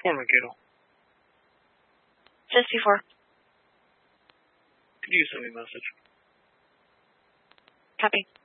Morning, Kiddo. 54. Could you send me a message? Copy.